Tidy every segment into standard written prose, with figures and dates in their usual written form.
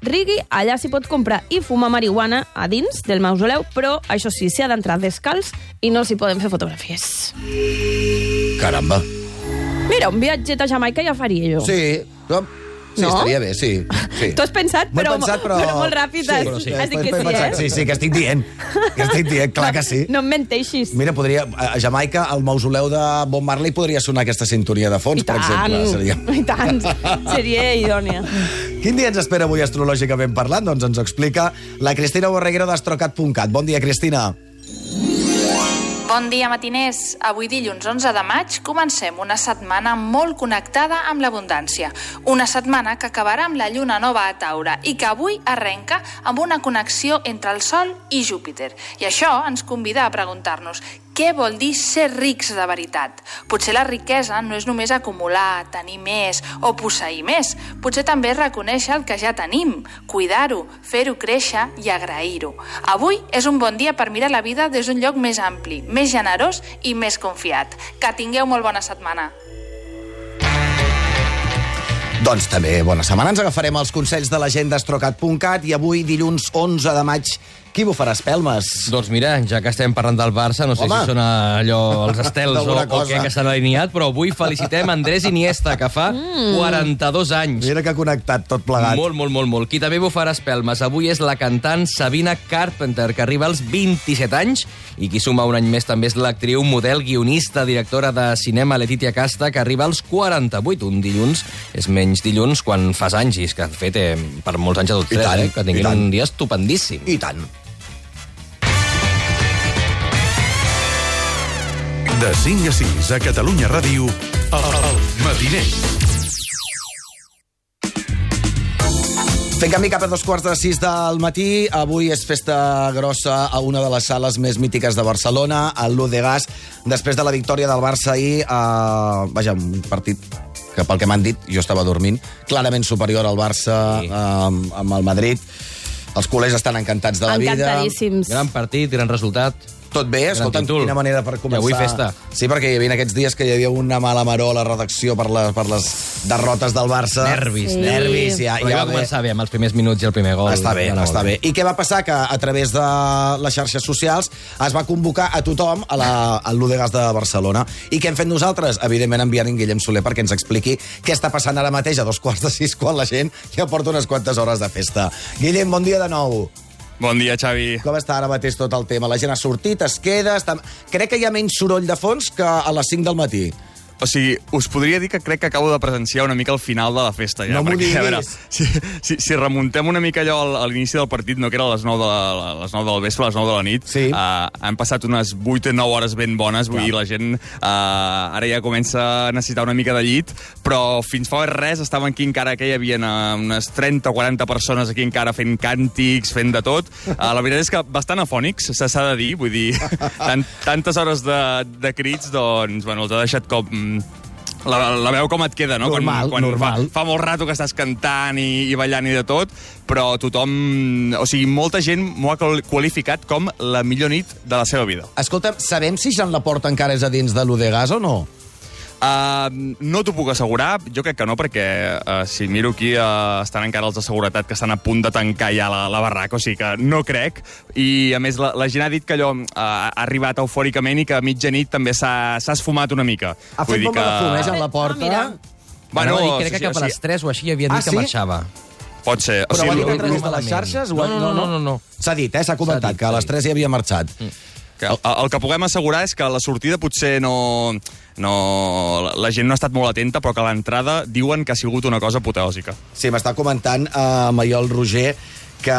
Rigui, allà s'hi pot comprar i fumar marihuana a dins del mausoleu, però, això sí, s'hi ha d'entrar descalç i no s'hi poden fer fotografies. Caramba. Mira, un viatget a Jamaica ja faria jo. Sí, sí, no? Estaria bé, sí. Tu has pensat, però molt ràpid. Sí, has dit que sí, eh? Sí, que estic dient. Clar que sí. No em menteixis. Mira, a Jamaica, al mausoleu de Bob Marley podria sonar aquesta sintonia de fons, per exemple. I tant, seria idònia. Quin dia ens espera avui astrològicament parlant? Doncs ens ho explica la Cristina Borreguero d'Astrocat.cat. Bon dia, Cristina. Bon dia, matiners. Avui, dilluns 11 de maig, comencem una setmana molt connectada amb l'abundància. Una setmana que acabarà amb la lluna nova a Taure i que avui arrenca amb una connexió entre el Sol i Júpiter. I això ens convida a preguntar-nos què vol dir ser rics de veritat. Potser la riquesa no és només acumular, tenir més o posseir més. Potser també és reconèixer el que ja tenim, cuidar-ho, fer-ho créixer i agrair-ho. Avui és un bon dia per mirar la vida des d'un lloc més ampli, més generós i més confiat. Que tingueu molt bona setmana. Doncs també bona setmana. Ens agafarem els consells de la gent d'Astrocat.cat i avui, dilluns 11 de maig, qui bufarà espelmes? Doncs mira, ja que estem parlant del Barça, no sé si són allò els estels o què que s'han alineat, però avui felicitem Andrés Iniesta, que fa 42 anys. Mira que ha connectat tot plegat. Molt. Qui també bufarà espelmes avui és la cantant Sabina Carpenter, que arriba als 27 anys, i qui suma un any més també és l'actriu, model, guionista, directora de cinema Letitia Casta, que arriba als 48. Un dilluns és menys dilluns quan fas anys, i és que, de fet, per molts anys a tots tres, que tinguin un dia estupendíssim. I tant. De 5 a 6 a Catalunya Ràdio, El Matiner. Fent canvi cap a 5:45 del matí. Avui és festa grossa a una de les sales més mítiques de Barcelona, al Luz de Gas, després de la victòria del Barça ahir. Un partit que, pel que m'han dit, jo estava dormint, clarament superior al Barça, amb el Madrid. Els culers estan encantats de la vida. Encantadíssims. Gran partit, gran resultat. Tot bé, escolta'm, quina manera per començar. I avui festa. Sí, perquè hi havia aquests dies que hi havia una mala maror a la redacció per les derrotes del Barça. Nervis. Ja, però ja va començar bé, amb els primers minuts i el primer gol. Està bé. I què va passar? Que a través de les xarxes socials es va convocar a tothom al Luz de Gas de Barcelona. I què hem fet nosaltres? Evidentment enviant en Guillem Soler perquè ens expliqui què està passant ara mateix a 5:45 quan la gent ja porta unes quantes hores de festa. Guillem, bon dia de nou. Bon dia, Xavi. Com està ara mateix tot el tema? La gent ha sortit, es queda... Crec que hi ha menys soroll de fons que a les 5 del matí. O sigui, us podria dir que crec que acabo de presenciar una mica el final de la festa. Ja, no m'ho diguis. A veure, si remuntem una mica allò a l'inici del partit, no que era a les 9 del vespre, a les 9 de la nit, sí. Han passat unes 8 o 9 hores ben bones, vull dir, la gent ara ja comença a necessitar una mica de llit, però fins fa res estaven aquí encara, que hi havia unes 30 o 40 persones aquí encara fent càntics, fent de tot. La veritat és que bastant afònics, s'ha de dir, vull dir, tantes hores de crits, doncs, bueno, els ha deixat com... La veu com et queda, no? Normal. Fa molt rato que estàs cantant i ballant i de tot, però tothom... O sigui, molta gent m'ho ha qualificat com la millor nit de la seva vida. Escolta, sabem si Jean Laporta encara és a dins de Luz de Gas o no? No t'ho puc assegurar, jo crec que no, perquè si miro aquí estan encara els de seguretat que estan a punt de tancar ja la barraca, o sigui que no crec, i a més la gent ha dit que allò ha arribat eufòricament i que a mitjanit també s'ha esfumat una mica. Ha fet bomba de fum, Jean Laporta? Bueno, crec que cap a les 3 o així havien dit que marxava. Pot ser. Però ho ha dit a través de les xarxes? No. S'ha dit, s'ha comentat, que a les 3 hi havia marxat. El que puguem assegurar és que la sortida potser la gent no ha estat molt atenta, però que a l'entrada diuen que ha sigut una cosa apoteòsica. Sí, m'està comentant Maiol Roger que...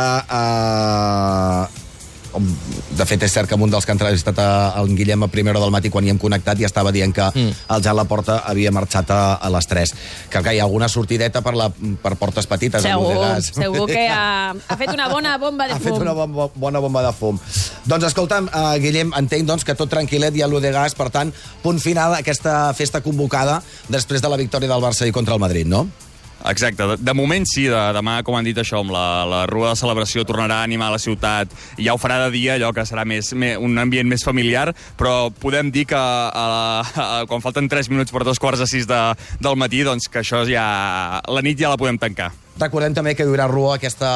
De fet, és cert que un dels que ha entrevistat el Guillem a primera hora del matí quan hi hem connectat ja estava dient que el Jean Laporta havia marxat a les 3. Que hi ha alguna sortideta per portes petites. Segur que ha fet una bona bomba de fum. Ha fet una bona bomba de fum. Doncs escolta'm, Guillem, entenc doncs, que tot tranquil·let i a Luz de Gas, per tant, punt final a aquesta festa convocada després de la victòria del Barça i contra el Madrid, no? Exacte. De moment sí, demà, com han dit això, amb la rua de celebració tornarà a animar la ciutat, ja ho farà de dia, allò que serà un ambient més familiar, però podem dir que quan falten 3 minuts per 5:45 del matí, doncs que això ja... La nit ja la podem tancar. Recordem també que hi haurà rua aquesta